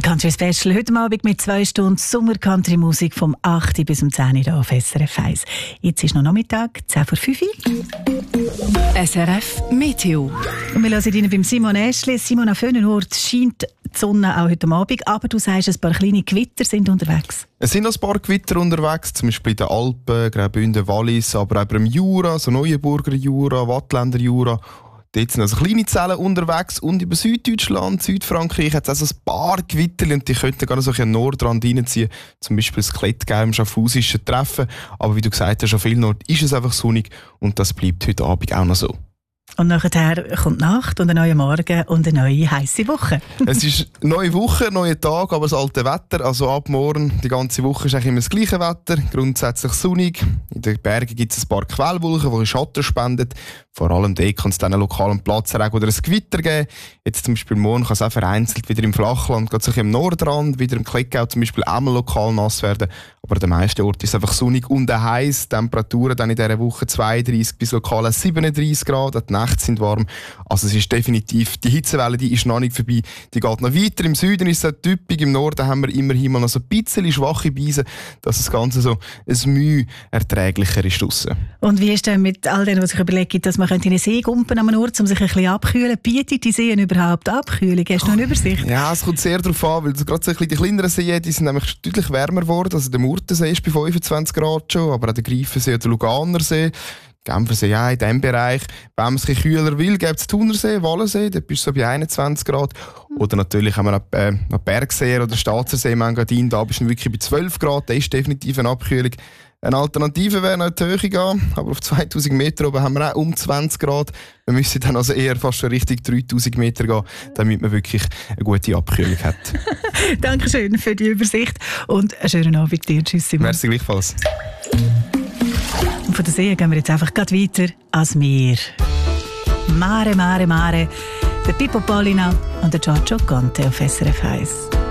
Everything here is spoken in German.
Der Country Special heute Abend mit 2 Stunden Sommer-Country-Musik vom 8 bis 10 Uhr auf SRF 1. Jetzt ist noch Nachmittag, 10 vor 5 Uhr. SRF Meteo. Und wir hören Ihnen beim Simon Äschli. Simon, an vielen Orten scheint die Sonne auch heute Abend, aber du sagst, ein paar kleine Gewitter sind unterwegs. Es sind noch ein paar Gewitter unterwegs, zum Beispiel in den Alpen, Graubünden, Wallis, aber auch im Jura, so Neuenburger Jura, Wattländer Jura. Dort sind also kleine Zellen unterwegs und über Süddeutschland, Südfrankreich hat es also ein paar Gewitter und die könnten gar noch so ein Nordrand reinziehen, zum Beispiel das Klettgau im Schaffhausischen treffen. Aber wie du gesagt hast, an vielen Orten ist es einfach sonnig und das bleibt heute Abend auch noch so. Und nachher kommt die Nacht und ein neuer Morgen und eine neue heisse Woche. Es ist eine neue Woche, neuer Tag, aber das alte Wetter. Also ab morgen, die ganze Woche ist eigentlich immer das gleiche Wetter. Grundsätzlich sonnig. In den Bergen gibt es ein paar Quellwolken, die Schatten spenden. Vor allem dort kann es dann einen lokalen Platzregen oder ein Gewitter geben. Jetzt zum Beispiel morgen kann es auch vereinzelt wieder im Flachland, gerade so im Nordrand, wieder im Klettgau zum Beispiel auch mal lokal nass werden. Aber an den meisten Orten ist es einfach sonnig und heiß. Temperaturen dann in dieser Woche 32 bis lokal 37 Grad. Die Nächte sind warm. Also es ist definitiv, die Hitzewelle die ist noch nicht vorbei. Die geht noch weiter. Im Süden ist es typisch, im Norden haben wir immerhin mal noch so ein bisschen schwache Beise, dass das Ganze so ein Mühe erträglicher ist draussen. Und wie ist denn mit all dem, was ich überlege, dass man in einen See gumpen an einem Ort, um sich ein bisschen abkühlen? Bietet die Seen überhaupt Abkühlung? Hast du noch eine Übersicht? Ja, es kommt sehr darauf an, weil gerade so die kleineren Seen, die sind nämlich deutlich wärmer geworden. Also der Murtensee ist bei 25 Grad schon, aber auch der Greifensee oder der Luganersee. Genfersee ja in diesem Bereich. Wenn man es kühler will, gibt es Thunersee, Wallensee, dort bist du so bei 21 Grad. Oder natürlich haben wir noch Bergsee oder Staatsersee, Engadin, da bist du wirklich bei 12 Grad, da ist definitiv eine Abkühlung. Eine Alternative wäre noch in die Höhe gehen, aber auf 2000 Meter oben haben wir auch um 20 Grad. Wir müssen dann also eher fast schon Richtung 3000 Meter gehen, damit man wirklich eine gute Abkühlung hat. Dankeschön für die Übersicht und einen schönen Abend dir. Tschüss, Simon. Merci gleichfalls. Und von der See gehen wir jetzt einfach weiter ans Meer. Mare, Mare, Mare. Der Pippo Pollina und der Giorgio Conte auf SRF 1.